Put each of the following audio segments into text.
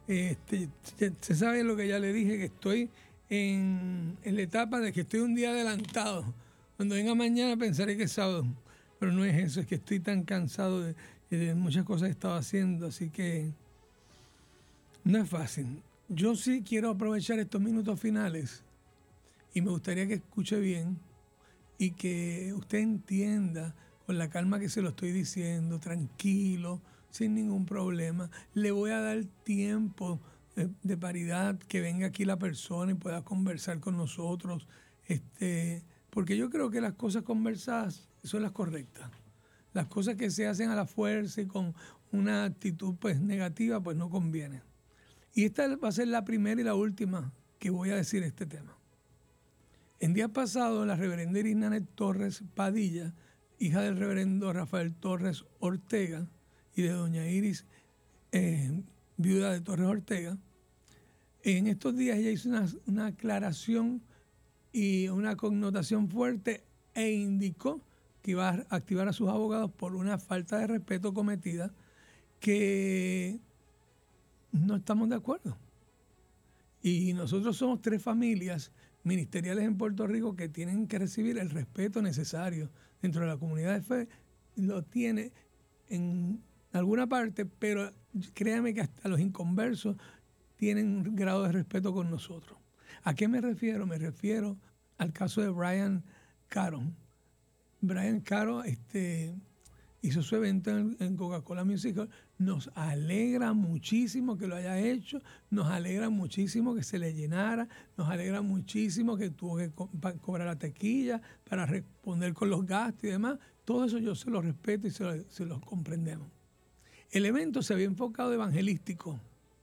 Se sabe lo que ya le dije, que estoy en la etapa de que estoy un día adelantado. Cuando venga mañana pensaré que es sábado, pero no es eso, es que estoy tan cansado de muchas cosas que he estado haciendo, así que no es fácil. Yo sí quiero aprovechar estos minutos finales y me gustaría que escuche bien y que usted entienda con la calma que se lo estoy diciendo, tranquilo, sin ningún problema. Le voy a dar tiempo de paridad, que venga aquí la persona y pueda conversar con nosotros, porque yo creo que las cosas conversadas son las correctas. Las cosas que se hacen a la fuerza y con una actitud pues negativa, pues no conviene. Y esta va a ser la primera y la última que voy a decir este tema. En días pasados, la reverenda Irisnanet Torres Padilla, hija del reverendo Rafael Torres Ortega y de doña Iris, viuda de Torres Ortega, en estos días ella hizo una aclaración y una connotación fuerte e indicó que iba a activar a sus abogados por una falta de respeto cometida que no estamos de acuerdo. Y nosotros somos 3 familias ministeriales en Puerto Rico que tienen que recibir el respeto necesario dentro de la comunidad de fe. Lo tiene en alguna parte, pero créame que hasta los inconversos tienen un grado de respeto con nosotros. ¿A qué me refiero? Me refiero al caso de Brian Caro. Brian Caro hizo su evento en Coca-Cola Music Hall. Nos alegra muchísimo que lo haya hecho, nos alegra muchísimo que se le llenara, nos alegra muchísimo que tuvo que cobrar la taquilla para responder con los gastos y demás. Todo eso yo se lo respeto y se lo comprendemos. El evento se había enfocado evangelístico.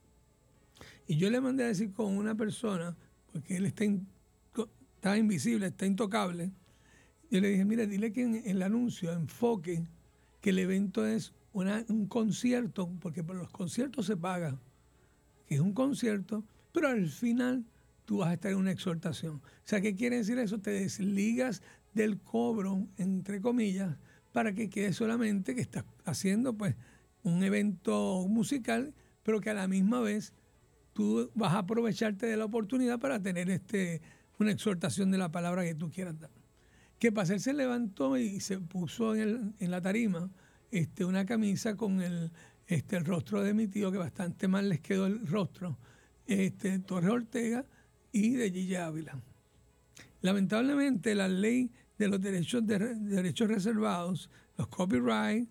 Y yo le mandé a decir con una persona, porque él está invisible, está intocable. Yo le dije, mira, dile que en el anuncio enfoque que el evento es un concierto, porque por los conciertos se paga, que es un concierto, pero al final tú vas a estar en una exhortación. O sea, ¿qué quiere decir eso? Te desligas del cobro, entre comillas, para que quede solamente que estás haciendo pues un evento musical, pero que a la misma vez tú vas a aprovecharte de la oportunidad para tener una exhortación de la palabra que tú quieras dar. ¿Qué pasa? Él se levantó y se puso en la tarima una camisa con el rostro de mi tío, que bastante mal les quedó el rostro, Torres Ortega y de Gigi Ávila. Lamentablemente, la ley de los derechos reservados, los copyright,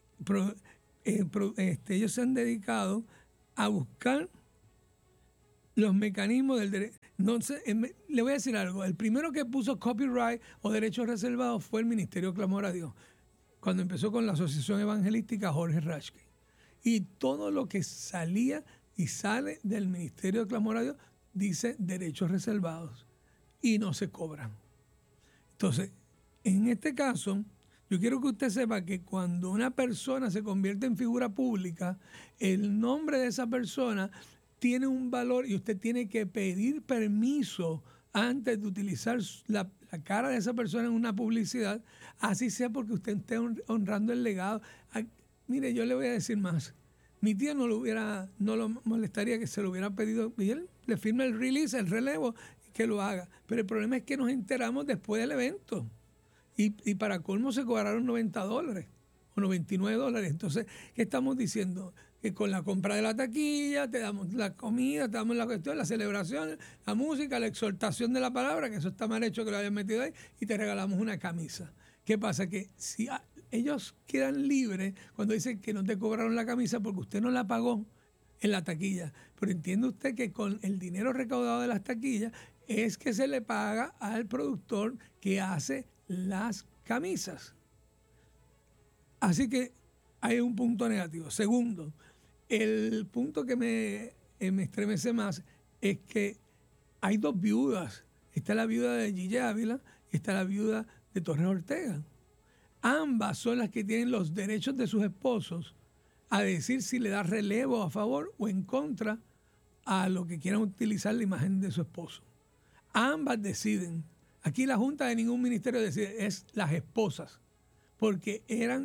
ellos se han dedicado a buscar los mecanismos del derecho. No sé, le voy a decir algo. El primero que puso copyright o derechos reservados fue el Ministerio Clamor a Dios, cuando empezó con la Asociación Evangelística Jorge Rashke. Y todo lo que salía y sale del Ministerio Clamor a Dios dice derechos reservados y no se cobran. Entonces, en este caso, yo quiero que usted sepa que cuando una persona se convierte en figura pública, el nombre de esa persona tiene un valor y usted tiene que pedir permiso antes de utilizar la cara de esa persona en una publicidad, así sea porque usted esté honrando el legado. Mire, yo le voy a decir más. Mi tío no lo molestaría que se lo hubiera pedido y él le firma el release, el relevo, que lo haga. Pero el problema es que nos enteramos después del evento. Y para colmo se cobraron $90 o $99. Entonces, ¿qué estamos diciendo? Que con la compra de la taquilla te damos la comida, te damos la cuestión, la celebración, la música, la exhortación de la palabra, que eso está mal hecho que lo hayan metido ahí, y te regalamos una camisa. ¿Qué pasa? Que si ellos quedan libres cuando dicen que no te cobraron la camisa porque usted no la pagó en la taquilla. Pero entiende usted que con el dinero recaudado de las taquillas es que se le paga al productor que hace las camisas. Así que hay un punto negativo. Segundo, el punto que me estremece más es que hay 2 viudas. Está la viuda de Gigi Ávila y está la viuda de Torres Ortega. Ambas son las que tienen los derechos de sus esposos a decir si le da relevo a favor o en contra a lo que quieran utilizar la imagen de su esposo. Ambas deciden. Aquí la junta de ningún ministerio decide, es las esposas, porque eran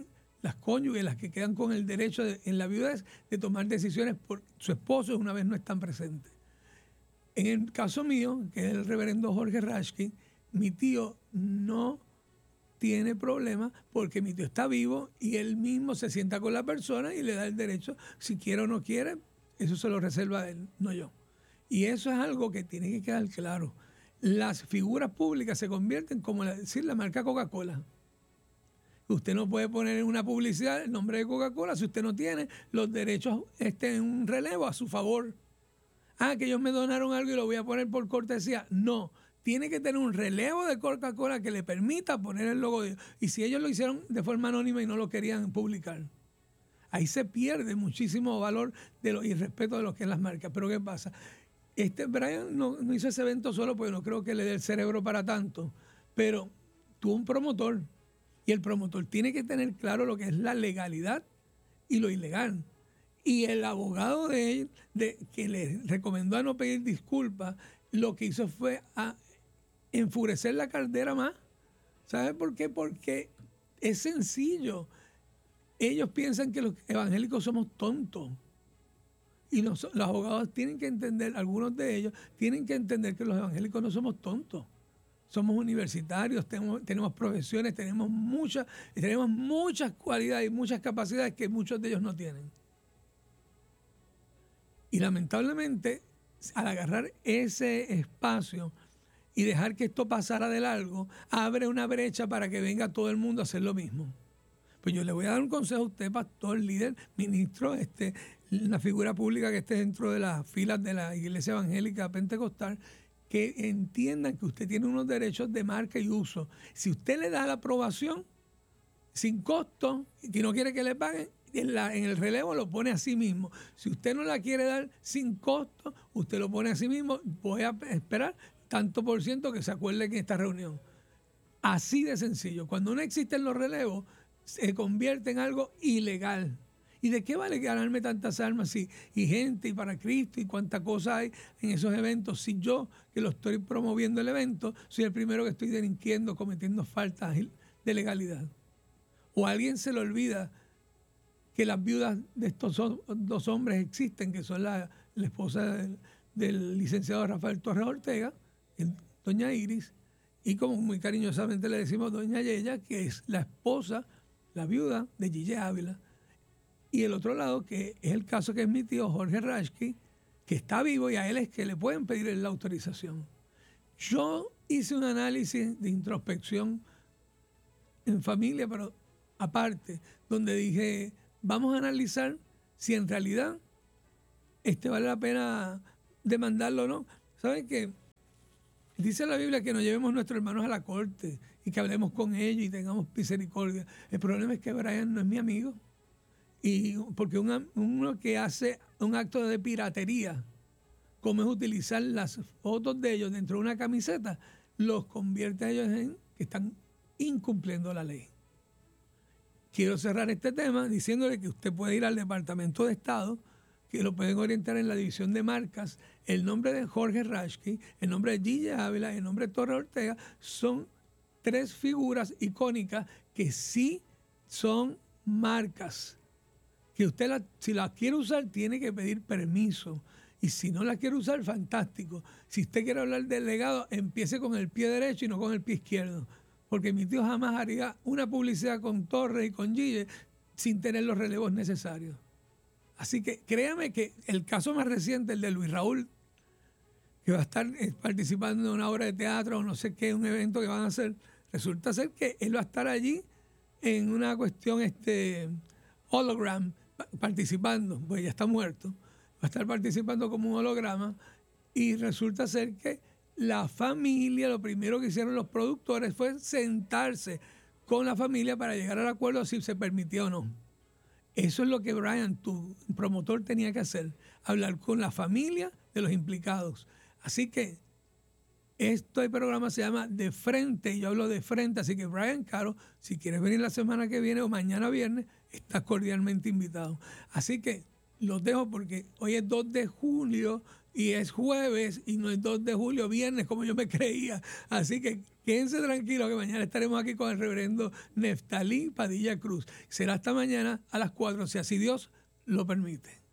las cónyuges, las que quedan con el derecho en la viudez de tomar decisiones por su esposo una vez no están presentes. En el caso mío, que es el reverendo Jorge Rashkin, mi tío no tiene problema porque mi tío está vivo y él mismo se sienta con la persona y le da el derecho, si quiere o no quiere, eso se lo reserva a él, no yo. Y eso es algo que tiene que quedar claro. Las figuras públicas se convierten como decir la marca Coca-Cola. Usted no puede poner en una publicidad el nombre de Coca-Cola si usted no tiene los derechos en un relevo a su favor. Que ellos me donaron algo y lo voy a poner por cortesía. No, tiene que tener un relevo de Coca-Cola que le permita poner el logo de ellos. Y si ellos lo hicieron de forma anónima y no lo querían publicar, ahí se pierde muchísimo valor y respeto de lo que es las marcas. Pero ¿qué pasa? Brian no hizo ese evento solo porque no creo que le dé el cerebro para tanto, pero tuvo un promotor y el promotor tiene que tener claro lo que es la legalidad y lo ilegal. Y el abogado de él, que le recomendó a no pedir disculpas, lo que hizo fue a enfurecer la caldera más. ¿Sabe por qué? Porque es sencillo. Ellos piensan que los evangélicos somos tontos. Y los abogados tienen que entender, algunos de ellos tienen que entender que los evangélicos no somos tontos. Somos universitarios, tenemos profesiones, tenemos muchas cualidades y muchas capacidades que muchos de ellos no tienen. Y lamentablemente, al agarrar ese espacio y dejar que esto pasara de largo, abre una brecha para que venga todo el mundo a hacer lo mismo. Pues yo le voy a dar un consejo a usted, pastor, líder, ministro, una figura pública que esté dentro de las filas de la Iglesia Evangélica Pentecostal, que entiendan que usted tiene unos derechos de marca y uso. Si usted le da la aprobación sin costo y que no quiere que le paguen, en el relevo lo pone a sí mismo. Si usted no la quiere dar sin costo, usted lo pone a sí mismo. Voy a esperar tanto por ciento que se acuerde que en esta reunión. Así de sencillo. Cuando no existen los relevos, se convierte en algo ilegal. ¿Y de qué vale ganarme tantas armas y gente y para Cristo y cuánta cosa hay en esos eventos? Si yo, que lo estoy promoviendo el evento, soy el primero que estoy delinquiendo, cometiendo faltas de legalidad. O a alguien se le olvida que las viudas de estos dos hombres existen, que son la esposa del licenciado Rafael Torres Ortega, doña Iris, y como muy cariñosamente le decimos doña Yeya, que es la esposa, la viuda de Gille Ávila. Y el otro lado, que es el caso que es mi tío Jorge Rashkin, que está vivo y a él es que le pueden pedir la autorización. Yo hice un análisis de introspección en familia, pero aparte, donde dije, vamos a analizar si en realidad vale la pena demandarlo o no. ¿Saben qué? Dice la Biblia que nos llevemos nuestros hermanos a la corte y que hablemos con ellos y tengamos misericordia. El problema es que Brian no es mi amigo. Y porque uno que hace un acto de piratería, como es utilizar las fotos de ellos dentro de una camiseta, los convierte a ellos en que están incumpliendo la ley. Quiero cerrar este tema diciéndole que usted puede ir al Departamento de Estado, que lo pueden orientar en la división de marcas. El nombre de Jorge Rashkin, el nombre de Gille Ávila y el nombre de Torres Ortega son tres figuras icónicas que sí son marcas. Que usted si las quiere usar tiene que pedir permiso. Y si no la quiere usar, fantástico. Si usted quiere hablar del legado, empiece con el pie derecho y no con el pie izquierdo. Porque mi tío jamás haría una publicidad con Torres y con Gille sin tener los relevos necesarios. Así que créame que el caso más reciente, el de Luis Raúl, que va a estar participando en una obra de teatro o no sé qué, un evento que van a hacer, resulta ser que él va a estar allí en una cuestión hologram, participando, pues ya está muerto, va a estar participando como un holograma y resulta ser que la familia, lo primero que hicieron los productores fue sentarse con la familia para llegar al acuerdo si se permitía o no. Eso es lo que Brian, tu promotor, tenía que hacer, hablar con la familia de los implicados. Así que este programa se llama De Frente, y yo hablo de frente, así que Brian Caro, si quieres venir la semana que viene o mañana viernes, estás cordialmente invitado. Así que los dejo porque hoy es 2 de julio y es jueves y no es 2 de julio, viernes, como yo me creía. Así que quédense tranquilos que mañana estaremos aquí con el reverendo Neftalí Padilla Cruz. Será hasta mañana a las 4, si así Dios lo permite.